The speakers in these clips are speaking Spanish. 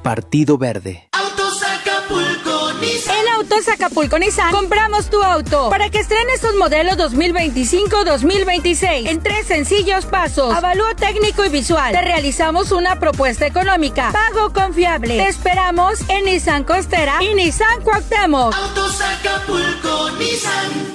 Partido Verde. Autos Acapulco Nissan. En Autos Acapulco Nissan compramos tu auto para que estrenes un modelo 2025-2026 en 3 sencillos pasos. Avalúo técnico y visual. Te realizamos una propuesta económica. Pago confiable. Te esperamos en Nissan Costera y Nissan Cuauhtémoc. Autos Acapulco Nissan.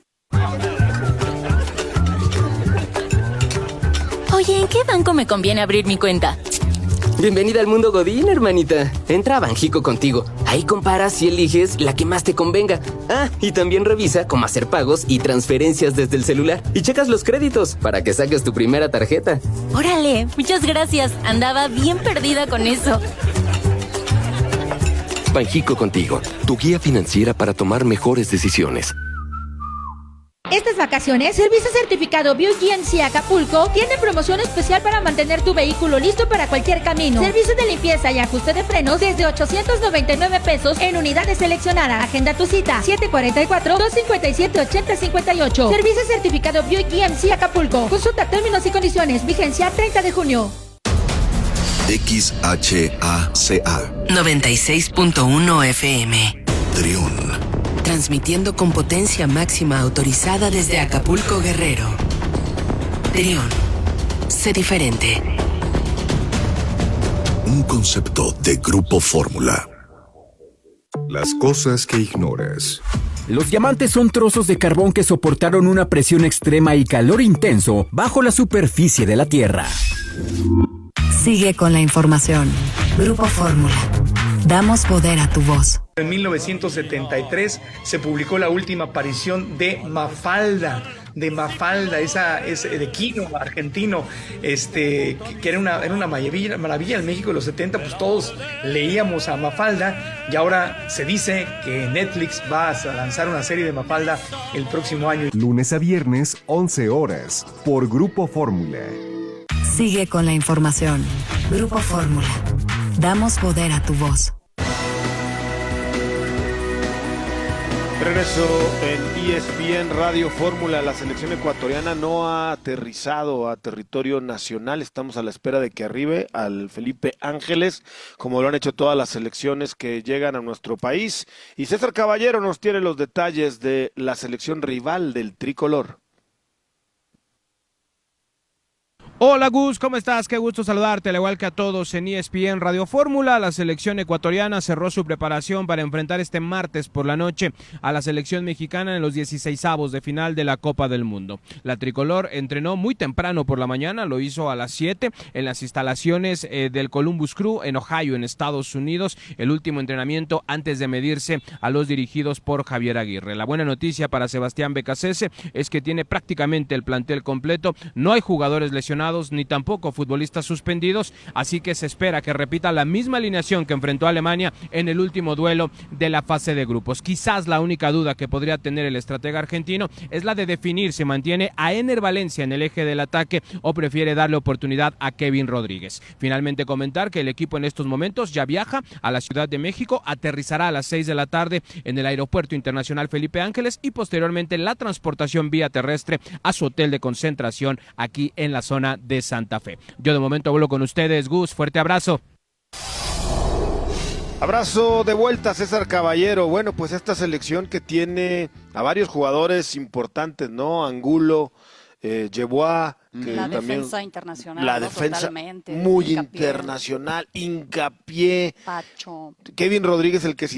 Oye, ¿en qué banco me conviene abrir mi cuenta? Bienvenida al mundo Godín, hermanita. Entra a Banjico Contigo. Ahí comparas y eliges la que más te convenga. Ah, y también revisa cómo hacer pagos y transferencias desde el celular. Y checas los créditos para que saques tu primera tarjeta. Órale, muchas gracias. Andaba bien perdida con eso. Banjico Contigo, tu guía financiera para tomar mejores decisiones. Estas vacaciones, Servicio Certificado BioGNC Acapulco tiene promoción especial para mantener tu vehículo listo para cualquier camino. Servicio de limpieza y ajuste de frenos desde 899 pesos en unidades seleccionadas. Agenda tu cita 744-257-8058. Servicio Certificado BioGNC Acapulco. Consulta términos y condiciones. Vigencia 30 de junio. XHACA 96.1 FM. Trión. Transmitiendo con potencia máxima autorizada desde Acapulco, Guerrero. Trión. Sé diferente. Un concepto de Grupo Fórmula. Las cosas que ignoras. Los diamantes son trozos de carbón que soportaron una presión extrema y calor intenso bajo la superficie de la Tierra. Sigue con la información. Grupo Fórmula. Damos poder a tu voz. En 1973 se publicó la última aparición de Mafalda, esa es de Quino, argentino, que era una maravilla en México de los 70, pues todos leíamos a Mafalda, y ahora se dice que Netflix va a lanzar una serie de Mafalda el próximo año. Lunes a viernes, 11 horas, por Grupo Fórmula. Sigue con la información. Grupo Fórmula. Damos poder a tu voz. Regreso en ESPN Radio Fórmula. La selección ecuatoriana no ha aterrizado a territorio nacional. Estamos a la espera de que arribe al Felipe Ángeles, como lo han hecho todas las selecciones que llegan a nuestro país. Y César Caballero nos tiene los detalles de la selección rival del tricolor. Hola Gus, ¿cómo estás? Qué gusto saludarte, al igual que a todos en ESPN Radio Fórmula. La selección ecuatoriana cerró su preparación para enfrentar este martes por la noche a la selección mexicana en los 16avos de final de la Copa del Mundo. La tricolor entrenó muy temprano por la mañana, lo hizo a las 7 en las instalaciones del Columbus Crew en Ohio, en Estados Unidos, el último entrenamiento antes de medirse a los dirigidos por Javier Aguirre. La buena noticia para Sebastián Becasese es que tiene prácticamente el plantel completo, no hay jugadores lesionados ni tampoco futbolistas suspendidos, así que se espera que repita la misma alineación que enfrentó a Alemania en el último duelo de la fase de grupos. Quizás la única duda que podría tener el estratega argentino es la de definir si mantiene a Ener Valencia en el eje del ataque o prefiere darle oportunidad a Kevin Rodríguez. Finalmente comentar que el equipo en estos momentos ya viaja a la Ciudad de México, aterrizará a las 6 de la tarde en el Aeropuerto Internacional Felipe Ángeles y posteriormente la transportación vía terrestre a su hotel de concentración aquí en la zona de Santa Fe. Yo de momento vuelo con ustedes, Gus, fuerte abrazo. Abrazo de vuelta, César Caballero. Bueno, pues esta selección que tiene a varios jugadores importantes, ¿no? Angulo, Yeboah, que la también, defensa internacional. La defensa muy internacional, Hincapié. Pacho. Kevin Rodríguez, el que